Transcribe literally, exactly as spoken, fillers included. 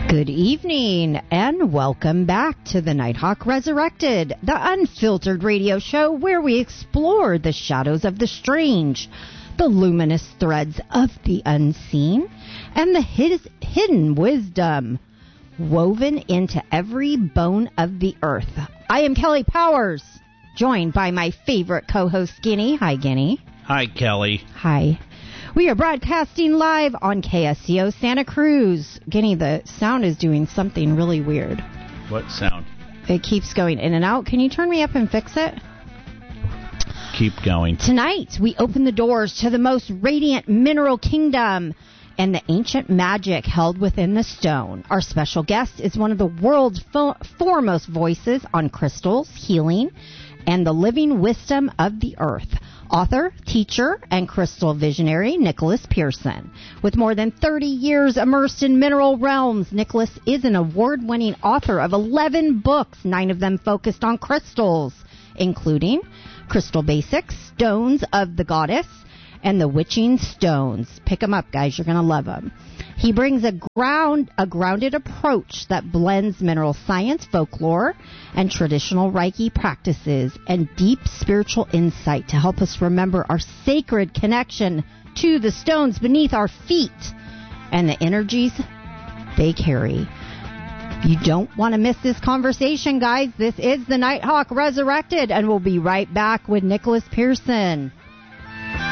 Good evening, and welcome back to the Nighthawk Resurrected, the unfiltered radio show where we explore the shadows of the strange, the luminous threads of the unseen, and the hid- hidden wisdom woven into every bone of the earth. I am Kelly Powers, joined by my favorite co-host, Guinea. Hi, Guinea. Hi, Kelly. Hi. We are broadcasting live on K S C O Santa Cruz. Guinea, the sound is doing something really weird. What sound? It keeps going in and out. Can you turn me up and fix it? Keep going. Tonight, we open the doors to the most radiant mineral kingdom and the ancient magic held within the stone. Our special guest is one of the world's fo- foremost voices on crystals, healing, and the living wisdom of the earth. Author, teacher, and crystal visionary Nicholas Pearson. With more than thirty years immersed in mineral realms, Nicholas is an award-winning author of eleven books, nine of them focused on crystals, including Crystal Basics, Stones of the Goddess, and the Witching Stones. Pick them up, guys. You're going to love them. He brings a ground, a grounded approach that blends mineral science, folklore, and traditional Reiki practices and deep spiritual insight to help us remember our sacred connection to the stones beneath our feet and the energies they carry. You don't want to miss this conversation, guys. This is the Nighthawk Resurrected, and we'll be right back with Nicholas Pearson.